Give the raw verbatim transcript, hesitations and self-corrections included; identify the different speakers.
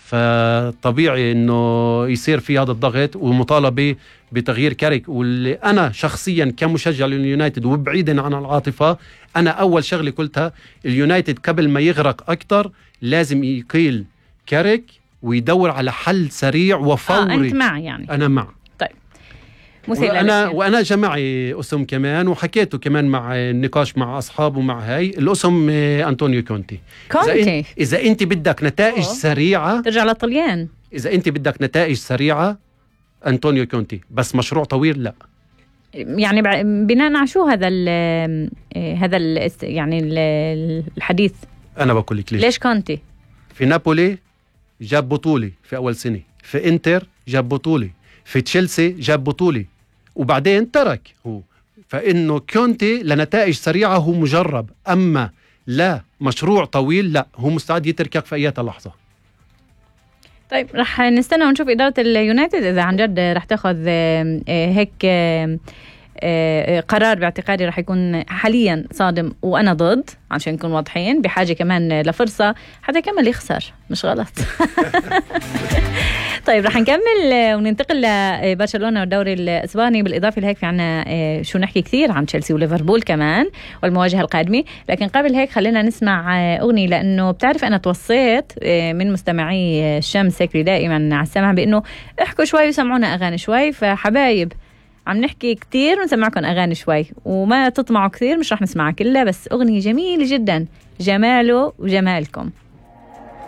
Speaker 1: فطبيعي انه يصير في هذا الضغط ومطالبه بتغيير كاريك. واللي انا شخصيا كمشجع لليونايتد وبعيدا عن العاطفه، انا اول شغله قلتها اليونايتد قبل ما يغرق اكتر لازم يقيل كاريك ويدور على حل سريع وفوري.
Speaker 2: آه انت مع يعني؟
Speaker 1: انا مع.
Speaker 2: طيب
Speaker 1: وانا وانا جماعي اسم كمان، وحكيته كمان مع النقاش مع اصحاب ومع هاي الاسم انطونيو كونتي.
Speaker 2: كونتي
Speaker 1: اذا انت بدك نتائج أوه. سريعه
Speaker 2: ترجع للطليان.
Speaker 1: اذا انت بدك نتائج سريعه انطونيو كونتي، بس مشروع طويل لا.
Speaker 2: يعني بناء على شو هذا ال هذا ال يعني ال الحديث؟
Speaker 1: انا بقول لك ليش.
Speaker 2: ليش كونتي
Speaker 1: في نابولي جاب بطوله في اول سنه، في انتر جاب بطوله، في تشيلسي جاب بطوله وبعدين ترك هو. فإنه كونتي لنتائج سريعة هو مجرب، أما لا مشروع طويل لا، هو مستعد يتركك في أي لحظة.
Speaker 2: طيب رح نستنى ونشوف إدارة اليونايتد إذا عن جد رح تاخذ هيك قرار باعتقادي رح يكون حاليا صادم، وأنا ضد عشان نكون واضحين، بحاجة كمان لفرصة حتى كمان يخسر مش غلط. طيب رح نكمل وننتقل لبرشلونة والدوري الإسباني. بالإضافة لهيك في عنا شو نحكي كثير عن تشيلسي وليفربول كمان والمواجهة القادمة، لكن قبل هيك خلينا نسمع أغنية، لأنه بتعرف أنا توصيت من مستمعي الشمس هيك دائما على السمع بأنه احكوا شوي وسمعونا أغاني شوي. فحبايب عم نحكي كتير ونسمعكم أغاني شوي، وما تطمعوا كثير مش رح نسمعها كلها، بس أغنية جميلة جدا، جماله وجمالكم.